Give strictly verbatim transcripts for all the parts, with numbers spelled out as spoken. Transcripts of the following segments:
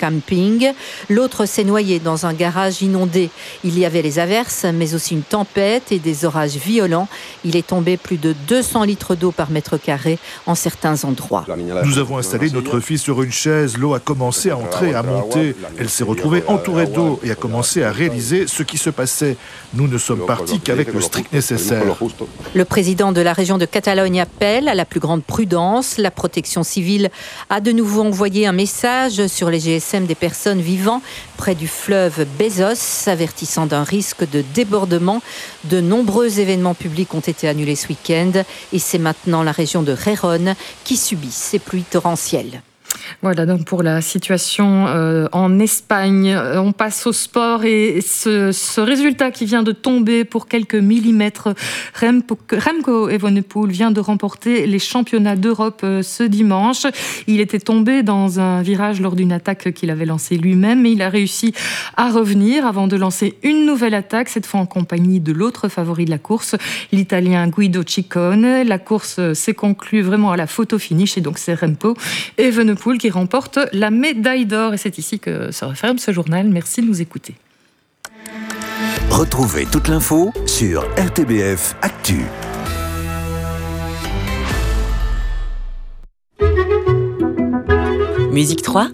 camping. L'autre s'est noyé dans un garage inondé. Il y avait les averses, mais aussi une tempête et des orages violents. Il est tombé plus de deux cents litres d'eau par mètre carré en certains endroits. Nous avons installé notre fille sur une chaise. L'eau a commencé à entrer et à monter. Elle s'est retrouvée entourée d'eau et a commencé à réaliser ce qui se passait. Nous ne sommes partis qu'avec le strict nécessaire. Le président de la région de Catalogne appelle à la plus grande prudence. La protection civile a de nouveau envoyé un message sur les G S M des personnes vivant près du fleuve Besós, avertissant d'un risque de débordement. De nombreux événements publics ont été annulés ce week-end et c'est maintenant la région de Gijón qui subit ces pluies torrentielles. Voilà donc pour la situation euh, en Espagne. On passe au sport et ce, ce résultat qui vient de tomber pour quelques millimètres. Remco, Remco Evenepoel vient de remporter les championnats d'Europe euh, ce dimanche. Il était tombé dans un virage lors d'une attaque qu'il avait lancée lui-même, mais il a réussi à revenir avant de lancer une nouvelle attaque, cette fois en compagnie de l'autre favori de la course, l'Italien Guido Ciccone. La course s'est conclue vraiment à la photo finish et donc c'est Remco Evenepoel qui remporte la médaille d'or. Et c'est ici que se referme ce journal. Merci de nous écouter. Retrouvez toute l'info sur R T B F Actu. Musique trois,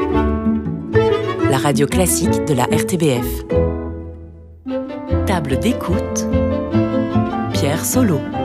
la radio classique de la R T B F. Table d'écoute, Pierre Solo.